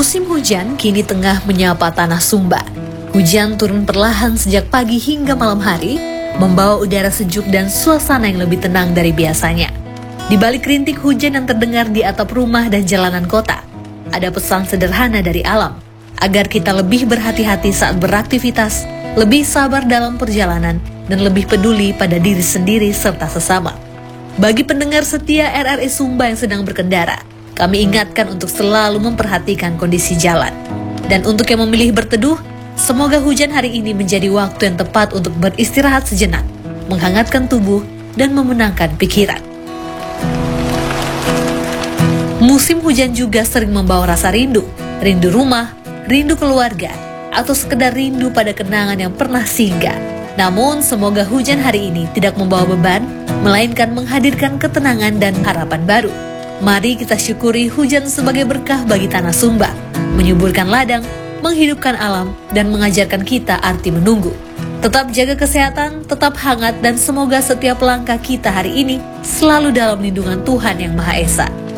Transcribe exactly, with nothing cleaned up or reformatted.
Musim hujan kini tengah menyapa tanah Sumba. Hujan turun perlahan sejak pagi hingga malam hari, membawa udara sejuk dan suasana yang lebih tenang dari biasanya. Di balik rintik hujan yang terdengar di atap rumah dan jalanan kota, ada pesan sederhana dari alam, agar kita lebih berhati-hati saat beraktivitas, lebih sabar dalam perjalanan, dan lebih peduli pada diri sendiri serta sesama. Bagi pendengar setia R R I Sumba yang sedang berkendara, kami ingatkan untuk selalu memperhatikan kondisi jalan. Dan untuk yang memilih berteduh, semoga hujan hari ini menjadi waktu yang tepat untuk beristirahat sejenak, menghangatkan tubuh, dan memenangkan pikiran. Musim hujan juga sering membawa rasa rindu, rindu rumah, rindu keluarga, atau sekedar rindu pada kenangan yang pernah singgah. Namun, semoga hujan hari ini tidak membawa beban, melainkan menghadirkan ketenangan dan harapan baru. Mari kita syukuri hujan sebagai berkah bagi tanah Sumba, menyuburkan ladang, menghidupkan alam, dan mengajarkan kita arti menunggu. Tetap jaga kesehatan, tetap hangat, dan semoga setiap langkah kita hari ini selalu dalam lindungan Tuhan Yang Maha Esa.